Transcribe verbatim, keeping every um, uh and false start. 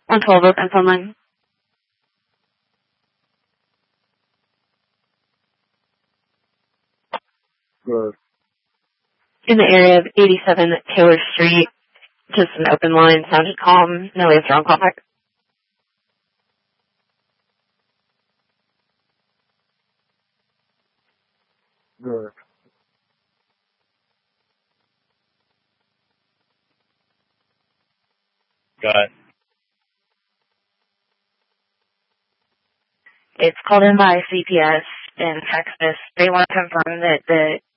one twelve open phone line. Good. In the area of eighty-seven Taylor Street, just an open line, sounded calm, no answer on callback. Good. Got it. It's called in by C P S in Texas. They want to confirm that the